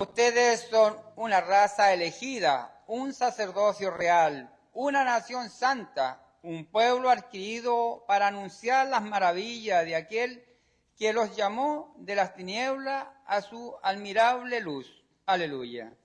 Ustedes son una raza elegida, un sacerdocio real, una nación santa, un pueblo adquirido para anunciar las maravillas de aquel que los llamó de las tinieblas a su admirable luz. Aleluya.